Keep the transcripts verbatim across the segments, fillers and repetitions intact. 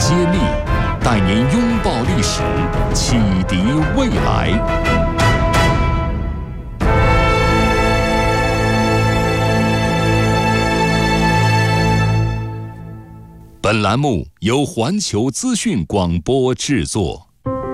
揭秘，带您拥抱历史，启迪未来。本栏目由环球资讯广播制作。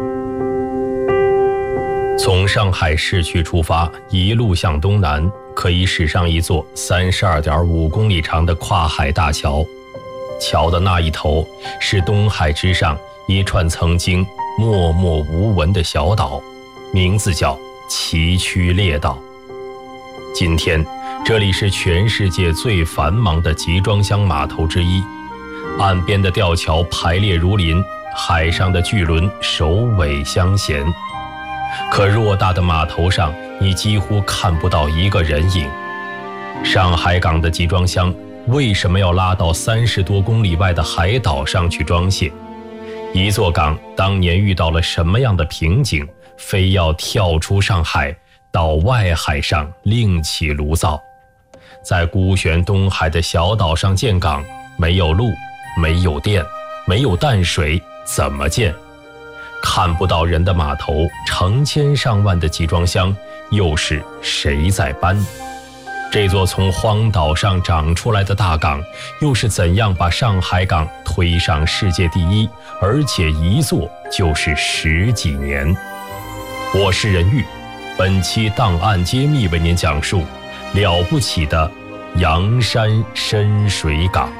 从上海市区出发，一路向东南，可以驶上一座 三十二点五公里长的跨海大桥。桥的那一头是东海之上一串曾经默默无闻的小岛，名字叫崎岖列岛。今天这里是全世界最繁忙的集装箱码头之一，岸边的吊桥排列如林，海上的巨轮首尾相衔。可偌大的码头上，你几乎看不到一个人影。上海港的集装箱为什么要拉到三十多公里外的海岛上去装卸？一座港当年遇到了什么样的瓶颈，非要跳出上海，到外海上另起炉灶？在孤悬东海的小岛上建港，没有路，没有电，没有淡水，怎么建？看不到人的码头，成千上万的集装箱，又是谁在搬？这座从荒岛上长出来的大港，又是怎样把上海港推上世界第一，而且一坐就是十几年？我是任玉，本期档案揭秘为您讲述了不起的洋山深水港。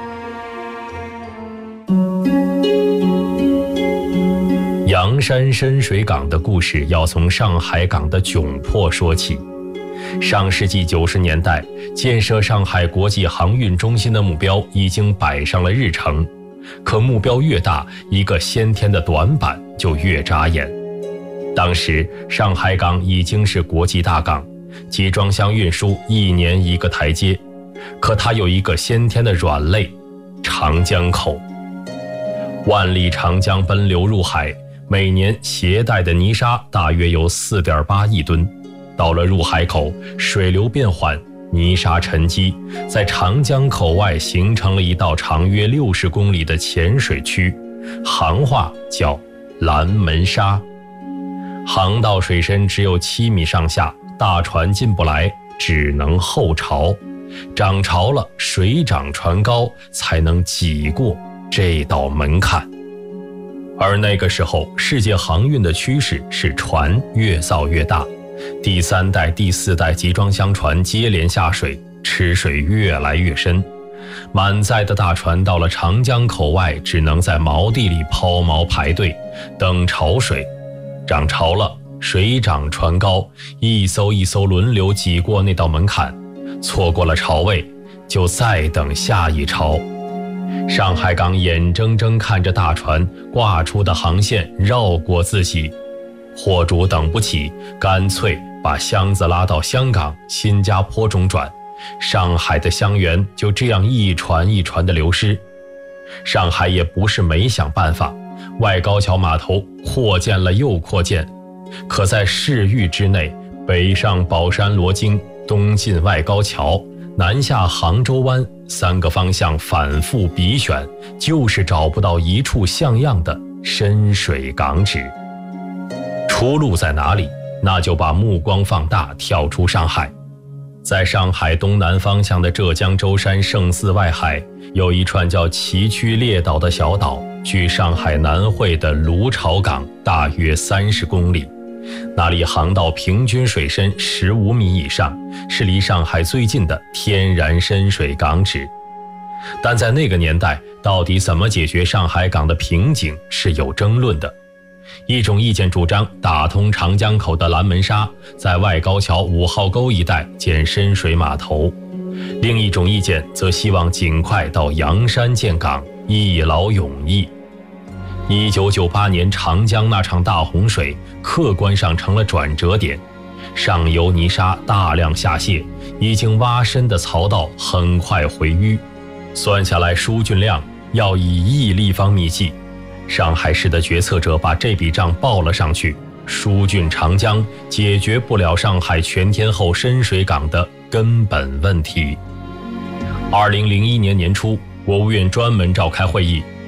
洋山深水港的故事要从上海港的窘迫说起。上世纪九十年代，建设上海国际航运中心的目标已经摆上了日程，可目标越大，一个先天的短板就越扎眼。当时上海港已经是国际大港，集装箱运输一年一个台阶，可它有一个先天的软肋——长江口。万里长江奔流入海，每年携带的泥沙大约有 四点八亿吨。到了入海口，水流变缓，泥沙沉积，在长江口外形成了一道长约六十公里的浅水区，行话叫蓝门沙。航道水深只有七米上下，大船进不来，只能后潮。涨潮了，水涨船高，才能挤过这道门槛。而那个时候，世界航运的趋势是船越造越大，第三代、第四代集装箱船接连下水，吃水越来越深。满载的大船到了长江口外，只能在锚地里抛锚排队，等潮水。涨潮了，水涨船高，一艘一艘轮流挤过那道门槛，错过了潮位，就再等下一潮。上海港眼睁睁看着大船挂出的航线绕过自己，货主等不起，干脆把箱子拉到香港、新加坡中转，上海的香园就这样一船一船的流失。上海也不是没想办法，外高桥码头扩建了又扩建，可在市域之内，北上宝山罗京，东进外高桥，南下杭州湾，三个方向反复比选，就是找不到一处像样的深水港址。出路在哪里？那就把目光放大，跳出上海。在上海东南方向的浙江舟山胜寺外海，有一串叫崎岖列岛的小岛，距上海南汇的芦潮港大约三十公里。那里航道平均水深十五米以上，是离上海最近的天然深水港址。但在那个年代，到底怎么解决上海港的瓶颈是有争论的。一种意见主张打通长江口的蓝门沙，在外高桥五号沟一带建深水码头，另一种意见则希望尽快到洋山建港，一劳永逸。一九九八年长江那场大洪水客观上成了转折点，上游泥沙大量下泄，已经挖深的槽道很快回淤，算下来输浚量要以亿立方米计。上海市的决策者把这笔账报了上去，疏浚长江解决不了上海全天候深水港的根本问题。二零零一年年初，国务院专门召开会议，